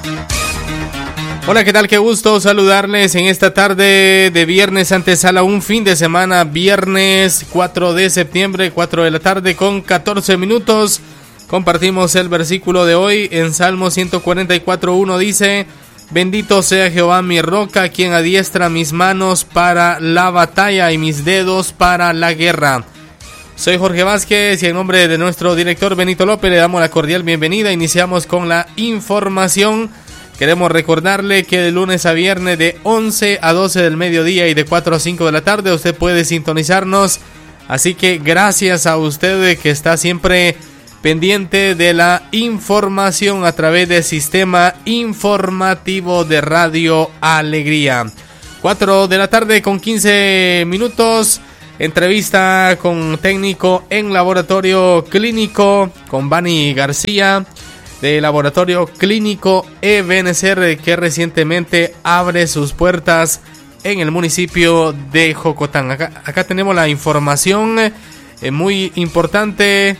Hola, ¿qué tal? Qué gusto saludarles en esta tarde de viernes antesala un fin de semana, viernes 4 de septiembre, 4 de la tarde con 14 minutos. Compartimos el versículo de hoy en Salmo 144:1 dice: Bendito sea Jehová mi roca, quien adiestra mis manos para la batalla y mis dedos para la guerra. Soy Jorge Vázquez y en nombre de nuestro director Benito López le damos la cordial bienvenida. Iniciamos con la información. Queremos recordarle que de lunes a viernes de 11 a 12 del mediodía y de 4 a 5 de la tarde usted puede sintonizarnos. Así que gracias a usted que está siempre pendiente de la información a través del sistema informativo de Radio Alegría. 4 de la tarde con 15 minutos. Entrevista con técnico en laboratorio clínico con Bani García, de Laboratorio Clínico Ebenecer, que recientemente abre sus puertas en el municipio de Jocotán. Acá tenemos la información muy importante,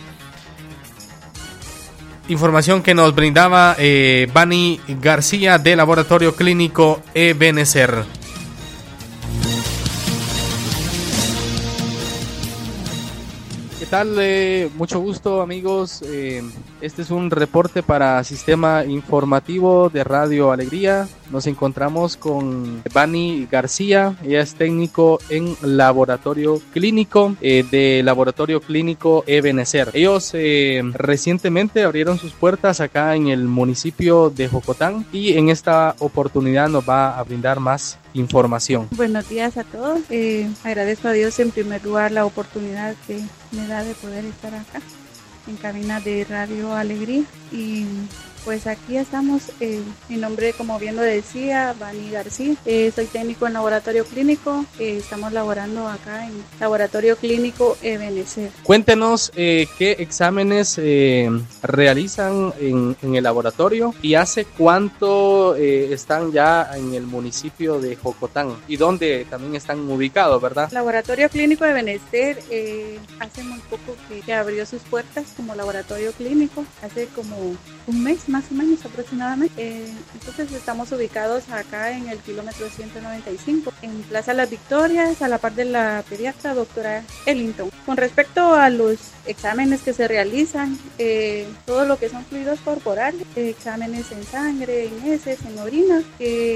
información que nos brindaba Bani García de Laboratorio Clínico Ebenecer. ¿Qué tal? Mucho gusto, amigos. Este es un reporte para Sistema Informativo de Radio Alegría. Nos encontramos con Bani García. Ella es técnico en Laboratorio Clínico de Laboratorio Clínico Ebenecer. Ellos recientemente abrieron sus puertas acá en el municipio de Jocotán y en esta oportunidad nos va a brindar más información. Buenos días a todos. Agradezco a Dios en primer lugar la oportunidad que me da de poder estar acá en cabina de Radio Alegría, y pues aquí estamos. Mi nombre, como bien lo decía, Bani García. Soy técnico en laboratorio clínico. Estamos laborando acá en Laboratorio Clínico Ebenecer. Cuéntenos qué exámenes realizan en el laboratorio y hace cuánto están ya en el municipio de Jocotán y dónde también están ubicados, ¿verdad? Laboratorio Clínico Ebenecer hace muy poco que abrió sus puertas como laboratorio clínico, hace como un mes más o menos aproximadamente. Entonces estamos ubicados acá en el kilómetro 195, en Plaza Las Victorias, a la par de la pediatra doctora Ellington. Con respecto a los exámenes que se realizan, todo lo que son fluidos corporales, exámenes en sangre, en heces, en orina,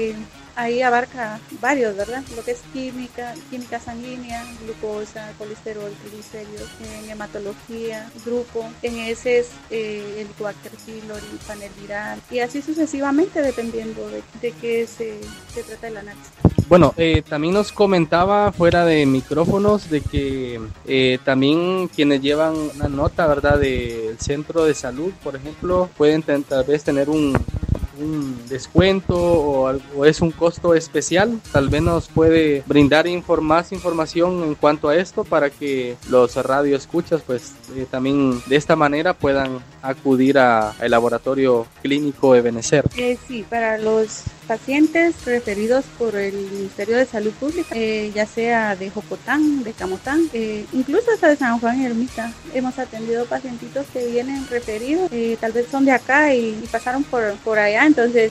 ahí abarca varios, ¿verdad? Lo que es química sanguínea, glucosa, colesterol, triglicéridos, en hematología, grupo, en heces, el Helicobacter pylori, panel viral, y así sucesivamente, dependiendo de qué se trata el análisis. Bueno, también nos comentaba fuera de micrófonos de que también quienes llevan una nota, ¿verdad?, del centro de salud, por ejemplo, pueden tal vez tener un descuento o es un costo especial. Tal vez nos puede brindar más información en cuanto a esto para que los radioescuchas pues también de esta manera puedan acudir al laboratorio clínico Ebenecer. Sí, para los pacientes referidos por el Ministerio de Salud Pública, ya sea de Jocotán, de Camotán, incluso hasta de San Juan y Ermita, hemos atendido pacientitos que vienen referidos, tal vez son de acá y pasaron por allá. Entonces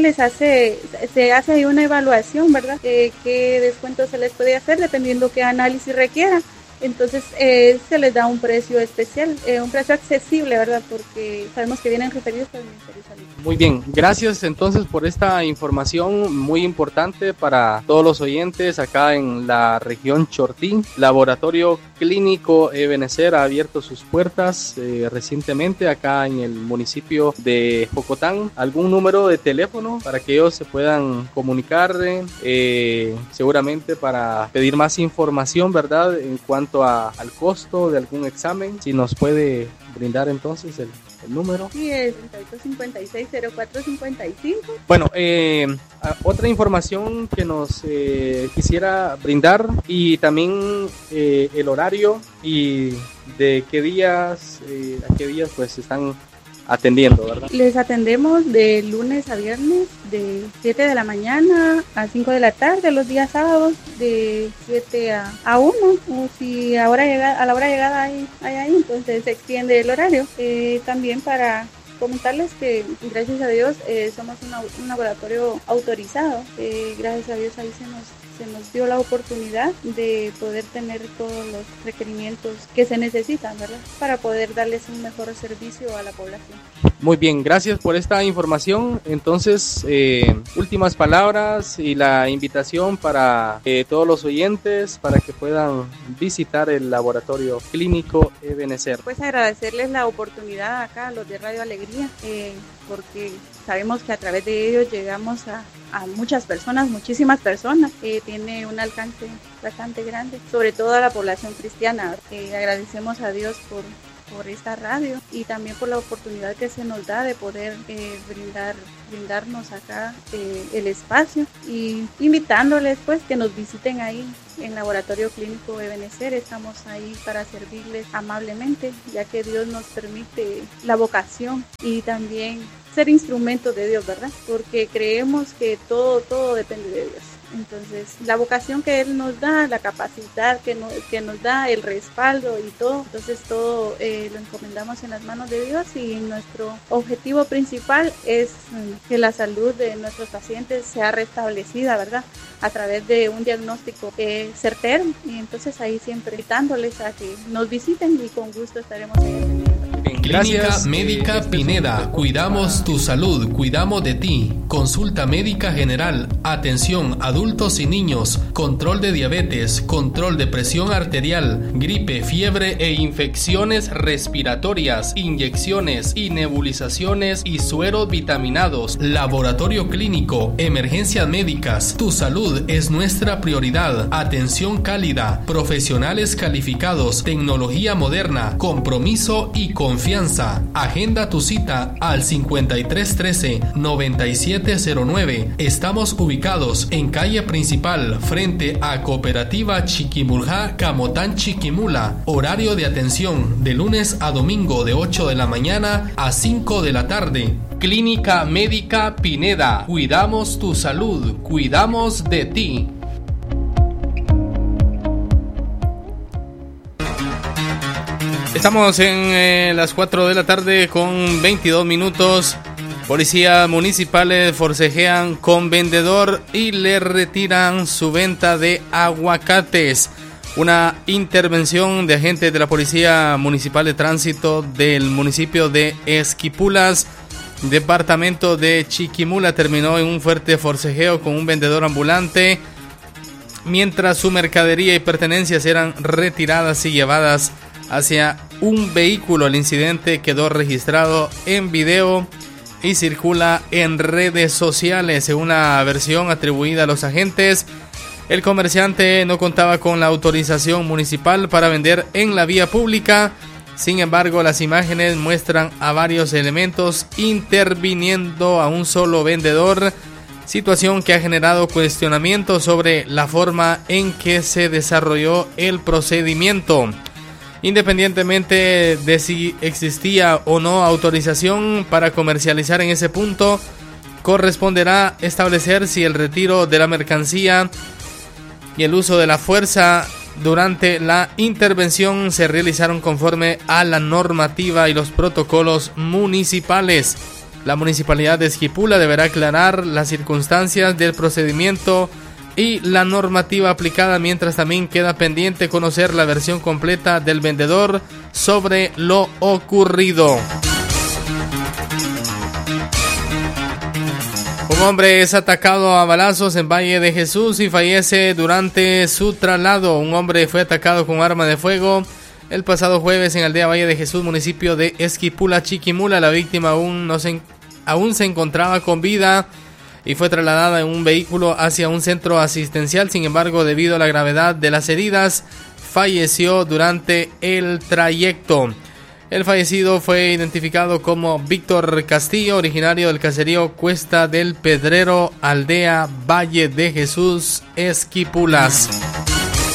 se hace ahí una evaluación, ¿verdad? Qué descuento se les puede hacer dependiendo qué análisis requieran. Entonces se les da un precio especial, un precio accesible, ¿verdad? Porque sabemos que vienen referidos por el Ministerio de Salud. Muy bien, gracias entonces por esta información muy importante para todos los oyentes acá en la región Chortín. Laboratorio Clínico Ebenecer ha abierto sus puertas recientemente acá en el municipio de Jocotán. ¿Algún número de teléfono para que ellos se puedan comunicar seguramente para pedir más información, ¿verdad?, en cuanto al costo de algún examen? Si nos puede brindar entonces el número. Sí, es 3856-0455. Bueno, otra información que nos quisiera brindar, y también el horario y de qué días a qué días pues están atendiendo, ¿verdad? Les atendemos de lunes a viernes de 7 de la mañana a 5 de la tarde, los días sábados de 7 a 1, o si a la hora de llegada hay ahí, entonces se extiende el horario. También para comentarles que gracias a Dios somos un laboratorio autorizado. Gracias a Dios ahí se nos dio la oportunidad de poder tener todos los requerimientos que se necesitan, ¿verdad? Para poder darles un mejor servicio a la población. Muy bien, gracias por esta información. Entonces, últimas palabras y la invitación para todos los oyentes para que puedan visitar el laboratorio clínico Ebenezer. Pues agradecerles la oportunidad acá a los de Radio Alegría, porque sabemos que a través de ellos llegamos a muchas personas, muchísimas personas. Tiene un alcance bastante grande, sobre todo a la población cristiana. Agradecemos a Dios por esta radio y también por la oportunidad que se nos da de poder brindarnos acá el espacio, y invitándoles pues que nos visiten ahí en Laboratorio Clínico Ebenezer. Estamos ahí para servirles amablemente, ya que Dios nos permite la vocación y también ser instrumentos de Dios, ¿verdad? Porque creemos que todo depende de Dios. Entonces, la vocación que Él nos da, la capacidad que nos da, el respaldo y todo, entonces todo lo encomendamos en las manos de Dios, y nuestro objetivo principal es que la salud de nuestros pacientes sea restablecida, ¿verdad? A través de un diagnóstico certero, y entonces ahí siempre invitándoles a que nos visiten y con gusto estaremos ahí atendiendo. Clínica Médica Pineda, cuidamos tu salud, cuidamos de ti. Consulta médica general, atención adultos y niños, control de diabetes, control de presión arterial, gripe, fiebre e infecciones respiratorias, inyecciones y nebulizaciones y sueros vitaminados. Laboratorio clínico, emergencias médicas, tu salud es nuestra prioridad. Atención cálida, profesionales calificados, tecnología moderna, compromiso y confianza. Agenda tu cita al 5313-9709. Estamos ubicados en calle principal frente a Cooperativa Chiquimulja, Camotán, Chiquimula. Horario de atención de lunes a domingo de 8 de la mañana a 5 de la tarde. Clínica Médica Pineda. Cuidamos tu salud, cuidamos de ti. Estamos en las 4 de la tarde con 22 minutos. Policía municipales forcejean con vendedor y le retiran su venta de aguacates. Una intervención de agentes de la Policía Municipal de Tránsito del municipio de Esquipulas, departamento de Chiquimula, terminó en un fuerte forcejeo con un vendedor ambulante, mientras su mercadería y pertenencias eran retiradas y llevadas hacia un vehículo. El incidente quedó registrado en video y circula en redes sociales. Según la versión atribuida a los agentes, el comerciante no contaba con la autorización municipal para vender en la vía pública. Sin embargo, las imágenes muestran a varios elementos interviniendo a un solo vendedor, situación que ha generado cuestionamientos sobre la forma en que se desarrolló el procedimiento. Independientemente de si existía o no autorización para comercializar en ese punto, corresponderá establecer si el retiro de la mercancía y el uso de la fuerza durante la intervención se realizaron conforme a la normativa y los protocolos municipales. La Municipalidad de Esquipula deberá aclarar las circunstancias del procedimiento y la normativa aplicada, mientras también queda pendiente conocer la versión completa del vendedor sobre lo ocurrido. Un hombre es atacado a balazos en Valle de Jesús y fallece durante su traslado. Un hombre fue atacado con arma de fuego el pasado jueves en Aldea Valle de Jesús, municipio de Esquipula, Chiquimula. La víctima aún se encontraba con vida y fue trasladada en un vehículo hacia un centro asistencial. Sin embargo, debido a la gravedad de las heridas, falleció durante el trayecto. El fallecido fue identificado como Víctor Castillo, originario del caserío Cuesta del Pedrero, Aldea Valle de Jesús, Esquipulas.